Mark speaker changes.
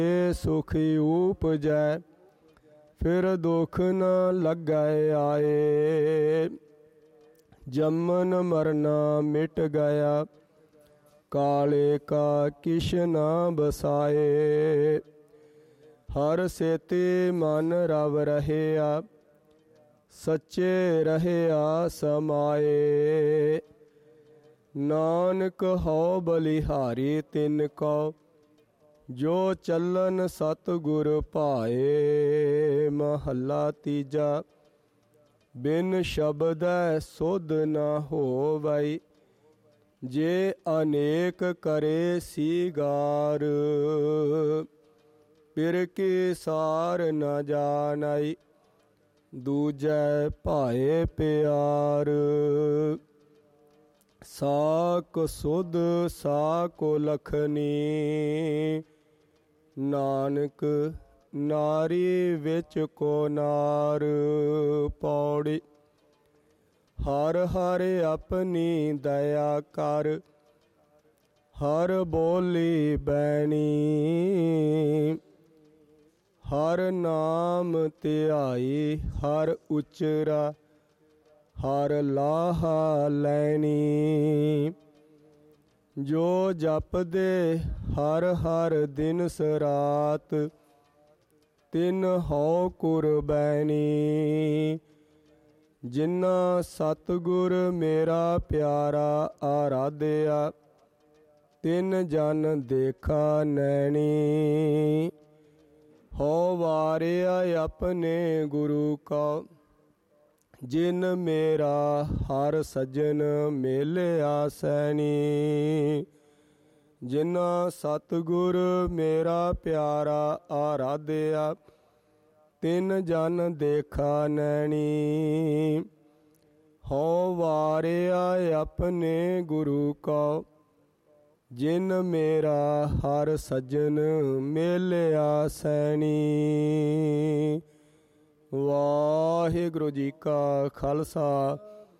Speaker 1: सुखी उपजै फिर दुख न लगै आए। जमन मरना मिट गया काले का किश न बसाए। हर सेते मन रव रहया सच्चे रहया समाए। नानक हो बलिहारी तिन को जो चलन सतगुर पाए। महला तीजा बिन शब्द सुध न होवै जे अनेक करे सीगार। पिर की सार न जानाई दूजै भाए प्यार। साक सुध साको लखनी नानक नारी विच को नार। पौड़ी हर हर अपनी दया कर हर बोली बैणी। हर नाम ध्याई हर उचरा हर लाहा लैनी। जो जप दे हर हर दिन सरात तिन हो कुरबैनी। जिन्ना सतगुर मेरा प्यारा आराध्या तिन जन देखा नैनी। हो वारिया अपने गुरु को जिन मेरा हर सज्जन मेलिया सैनी। जिन्ना सतगुर मेरा प्यारा आराध्या तिन जन देखा नैनी। हो वारिया अपने गुरु को जिन मेरा हर सज्जन मेलिया सैनी। वाहिगुरु जी का खालसा